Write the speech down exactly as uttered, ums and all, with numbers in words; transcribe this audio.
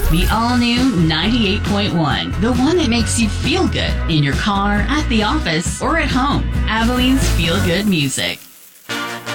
The all-new ninety-eight point one. The one that makes you feel good in your car, at the office, or at home. Abilene's Feel Good Music.